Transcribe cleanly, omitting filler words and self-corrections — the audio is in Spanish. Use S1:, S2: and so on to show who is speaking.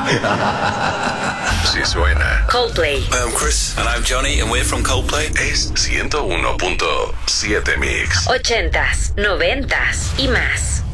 S1: Sí suena.
S2: Coldplay.
S3: Hi, I'm Chris. And I'm Johnny, and we're from Coldplay.
S1: Es 101.7 Mix.
S2: 80s, 90s y más.